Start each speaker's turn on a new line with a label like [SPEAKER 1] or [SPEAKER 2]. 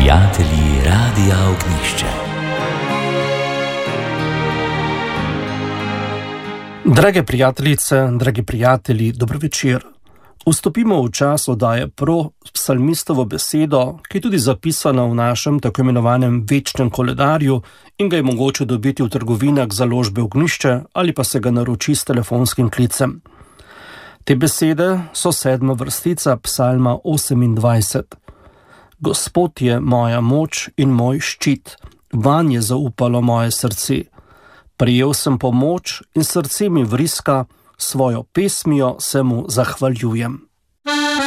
[SPEAKER 1] Prijatelji Radia Ognjišče.
[SPEAKER 2] Drage prijateljice, dragi prijatelji, dobro večer. Vstopimo v čas oddaje Pro psalmistovo besedo, ki je tudi zapisana v našem tako imenovanem večnem koledarju in ga je mogoče dobiti v trgovinah založbe Ognjišče ali pa se ga naroči s telefonskim klicem. Te besede so 7. vrstica psalma 28. Gospod je moja moč in moj ščit, vanj je zaupalo moje srce. Prijel sem pomoč in srce mi vriska, svojo pesmijo se mu zahvaljujem.